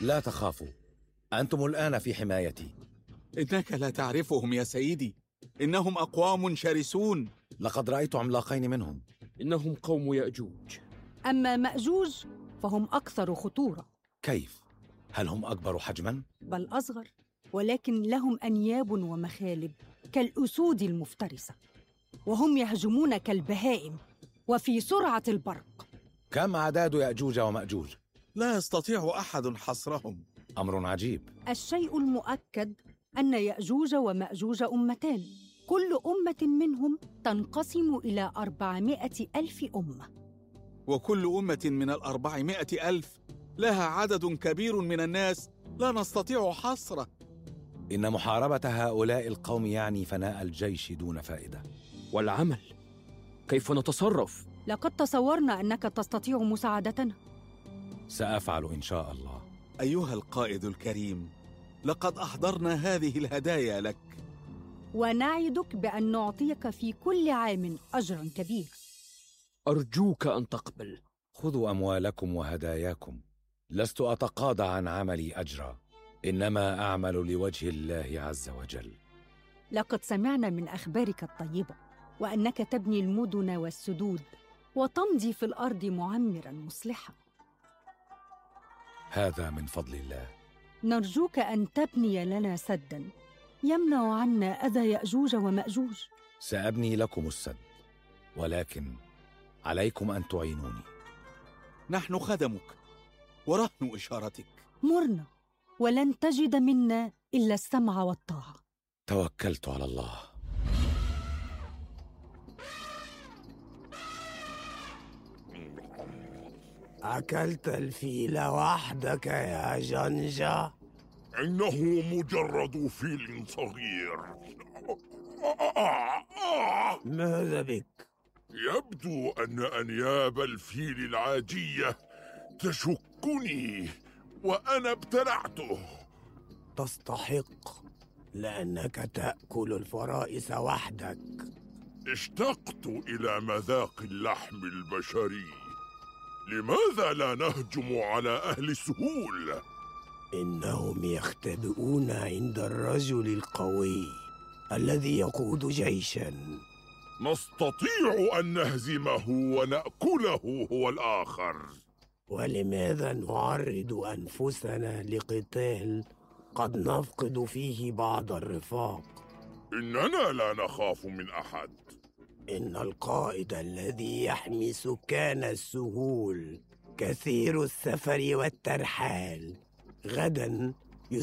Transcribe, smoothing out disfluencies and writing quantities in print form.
لا تخافوا، أنتم الآن في حمايتي. إنك لا تعرفهم يا سيدي، إنهم أقوام شرسون. لقد رأيت عملاقين منهم. إنهم قوم يأجوج. أما مأجوج فهم أكثر خطورة. كيف؟ هل هم أكبر حجماً؟ بل أصغر، ولكن لهم أنياب ومخالب كالأسود المفترسة، وهم يهجمون كالبهائم وفي سرعة البرق. كم أعداد يأجوج ومأجوج؟ لا يستطيع أحد حصرهم. أمر عجيب. الشيء المؤكد أن يأجوج ومأجوج أمتان، كل أمة منهم تنقسم إلى 400,000 أمة، وكل أمة من 400,000 لها عدد كبير من الناس لا نستطيع حصره. إن محاربة هؤلاء القوم يعني فناء الجيش دون فائدة. والعمل كيف نتصرف؟ لقد تصورنا أنك تستطيع مساعدتنا. سأفعل إن شاء الله. أيها القائد الكريم، لقد أحضرنا هذه الهدايا لك، ونعدك بأن نعطيك في كل عام أجراً كبير. أرجوك أن تقبل. خذوا أموالكم وهداياكم، لست أتقاضى عن عملي أجرا، إنما أعمل لوجه الله عز وجل. لقد سمعنا من أخبارك الطيبة، وأنك تبني المدن والسدود وتمضي في الأرض معمراً مصلحاً. هذا من فضل الله. نرجوك أن تبني لنا سداً يمنع عنا أذى يأجوج ومأجوج. سأبني لكم السد، ولكن عليكم أن تعينوني. نحن خدمك ورهن إشارتك. مرنا، ولن تجد منا إلا السمع والطاعة. توكلت على الله. أكلت الفيل وحدك يا جنجة؟ إنه مجرد فيل صغير. ماذا بك؟ يبدو أن أنياب الفيل العاجية تشكني، وأنا ابتلعته. تستحق، لأنك تأكل الفرائس وحدك. اشتقت إلى مذاق اللحم البشري. لماذا لا نهجم على أهل السهول؟ إنهم يختبئون عند الرجل القوي الذي يقود جيشاً. نستطيع أن نهزمه ونأكله هو الآخر. ولماذا نعرض أنفسنا لقتال قد نفقد فيه بعض الرفاق؟ إننا لا نخاف من أحد. إن القائد الذي يحمي سكان السهول كثير السفر والترحال، غداً